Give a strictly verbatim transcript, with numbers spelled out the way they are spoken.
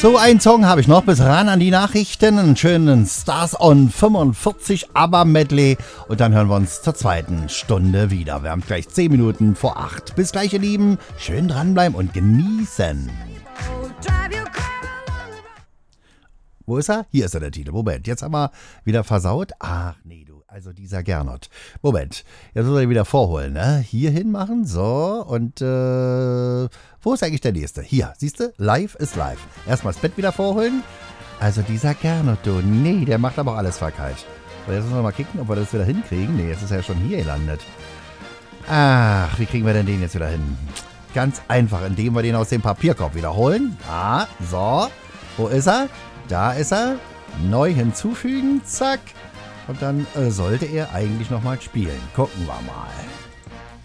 So, einen Song habe ich noch bis ran an die Nachrichten. Einen schönen Stars on fünfundvierzig ABBA-Medley. Und dann hören wir uns zur zweiten Stunde wieder. Wir haben gleich zehn Minuten vor acht. Bis gleich, ihr Lieben. Schön dranbleiben und genießen. Wo ist er? Hier ist er, der Titel. Moment, jetzt haben wir wieder versaut. Ach nee, du. Also dieser Gernot. Moment, jetzt müssen wir den wieder vorholen, ne? Hier hinmachen, so. Und, äh, wo ist eigentlich der nächste? Hier, siehst du? Live ist live. Erstmal das Bett wieder vorholen. Also dieser Gernot, du. Nee, der macht aber auch alles verkehrt. So, jetzt müssen wir mal kicken, ob wir das wieder hinkriegen. Nee, jetzt ist er ja schon hier gelandet. Ach, wie kriegen wir denn den jetzt wieder hin? Ganz einfach, indem wir den aus dem Papierkorb wiederholen. Ah, so. Wo ist er? Da ist er. Neu hinzufügen. Zack. Und dann äh, sollte er eigentlich nochmal spielen. Gucken wir mal.